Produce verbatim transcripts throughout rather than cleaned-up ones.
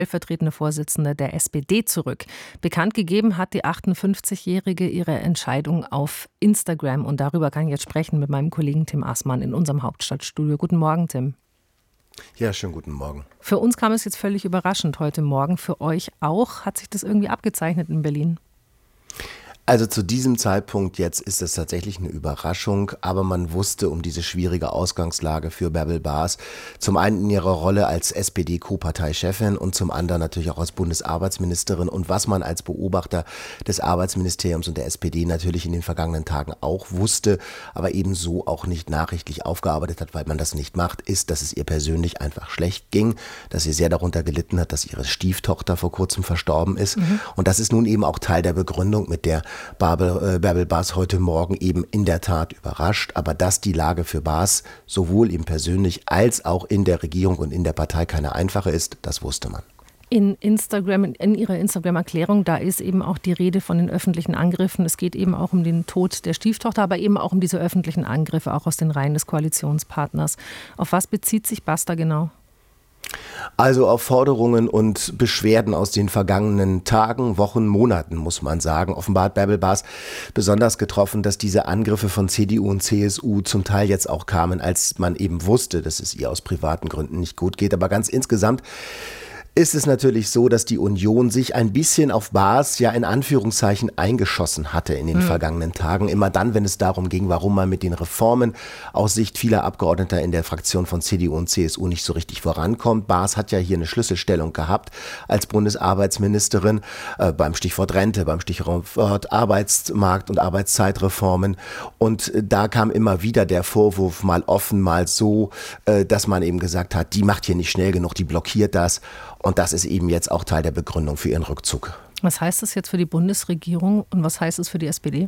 stellvertretende Vorsitzende der S P D zurück. Bekannt gegeben hat die achtundfünfzigjährige ihre Entscheidung auf Instagram. Und darüber kann ich jetzt sprechen mit meinem Kollegen Tim Aßmann in unserem Hauptstadtstudio. Guten Morgen, Tim. Ja, schönen guten Morgen. Für uns kam es jetzt völlig überraschend heute Morgen. Für euch auch? Hat sich das irgendwie abgezeichnet in Berlin? Also zu diesem Zeitpunkt jetzt ist es tatsächlich eine Überraschung, aber man wusste um diese schwierige Ausgangslage für Bärbel Baas. Zum einen in ihrer Rolle als S P D-Co-Parteichefin und zum anderen natürlich auch als Bundesarbeitsministerin und was man als Beobachter des Arbeitsministeriums und der S P D natürlich in den vergangenen Tagen auch wusste, aber ebenso auch nicht nachrichtlich aufgearbeitet hat, weil man das nicht macht, ist, dass es ihr persönlich einfach schlecht ging, dass sie sehr darunter gelitten hat, dass ihre Stieftochter vor kurzem verstorben ist. Mhm. Und das ist nun eben auch Teil der Begründung, mit der Bärbel, äh, Bärbel Baas heute Morgen eben in der Tat überrascht. Aber dass die Lage für Baas sowohl ihm persönlich als auch in der Regierung und in der Partei keine einfache ist, das wusste man. In Instagram, in Ihrer Instagram-Erklärung, da ist eben auch die Rede von den öffentlichen Angriffen. Es geht eben auch um den Tod der Stieftochter, aber eben auch um diese öffentlichen Angriffe, auch aus den Reihen des Koalitionspartners. Auf was bezieht sich Baas da genau? Also auf Forderungen und Beschwerden aus den vergangenen Tagen, Wochen, Monaten, muss man sagen. Offenbar hat Bärbel Baas besonders getroffen, dass diese Angriffe von C D U und C S U zum Teil jetzt auch kamen, als man eben wusste, dass es ihr aus privaten Gründen nicht gut geht. Aber ganz insgesamt ist es natürlich so, dass die Union sich ein bisschen auf Baas ja in Anführungszeichen eingeschossen hatte in den mhm. vergangenen Tagen. Immer dann, wenn es darum ging, warum man mit den Reformen aus Sicht vieler Abgeordneter in der Fraktion von C D U und C S U nicht so richtig vorankommt. Baas hat ja hier eine Schlüsselstellung gehabt als Bundesarbeitsministerin äh, beim Stichwort Rente, beim Stichwort Arbeitsmarkt- und Arbeitszeitreformen. Und äh, da kam immer wieder der Vorwurf, mal offen, mal so, äh, dass man eben gesagt hat, die macht hier nicht schnell genug, die blockiert das. Und das ist eben jetzt auch Teil der Begründung für ihren Rückzug. Was heißt das jetzt für die Bundesregierung und was heißt es für die S P D?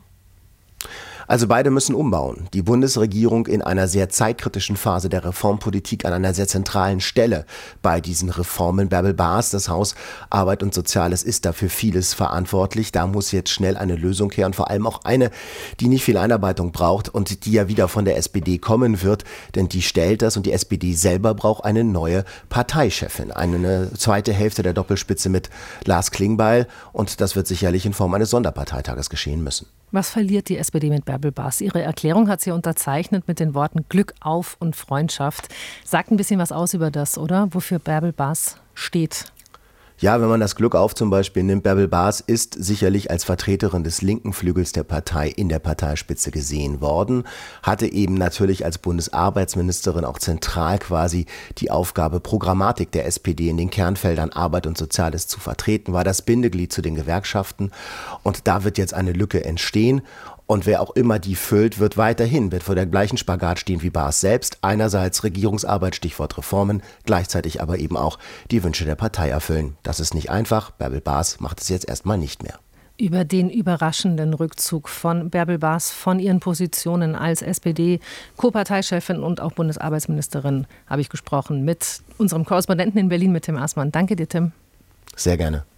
Also beide müssen umbauen. Die Bundesregierung in einer sehr zeitkritischen Phase der Reformpolitik an einer sehr zentralen Stelle bei diesen Reformen. Bärbel Baas, das Haus Arbeit und Soziales, ist dafür vieles verantwortlich. Da muss jetzt schnell eine Lösung her und vor allem auch eine, die nicht viel Einarbeitung braucht und die ja wieder von der S P D kommen wird, denn die stellt das und die S P D selber braucht eine neue Parteichefin. Eine zweite Hälfte der Doppelspitze mit Lars Klingbeil und das wird sicherlich in Form eines Sonderparteitages geschehen müssen. Was verliert die S P D mit Bärbel Baas? Ihre Erklärung hat sie unterzeichnet mit den Worten Glück auf und Freundschaft. Sagt ein bisschen was aus über das, oder? Wofür Bärbel Baas steht. Ja, wenn man das Glück auf zum Beispiel nimmt, Bärbel Baas ist sicherlich als Vertreterin des linken Flügels der Partei in der Parteispitze gesehen worden, hatte eben natürlich als Bundesarbeitsministerin auch zentral quasi die Aufgabe, Programmatik der S P D in den Kernfeldern Arbeit und Soziales zu vertreten, war das Bindeglied zu den Gewerkschaften und da wird jetzt eine Lücke entstehen. Und wer auch immer die füllt, wird weiterhin, wird vor der gleichen Spagat stehen wie Baas selbst. Einerseits Regierungsarbeit, Stichwort Reformen, gleichzeitig aber eben auch die Wünsche der Partei erfüllen. Das ist nicht einfach. Bärbel Baas macht es jetzt erstmal nicht mehr. Über den überraschenden Rückzug von Bärbel Baas von ihren Positionen als S P D-Co-Parteichefin und auch Bundesarbeitsministerin habe ich gesprochen mit unserem Korrespondenten in Berlin, mit Tim Aßmann. Danke dir, Tim. Sehr gerne.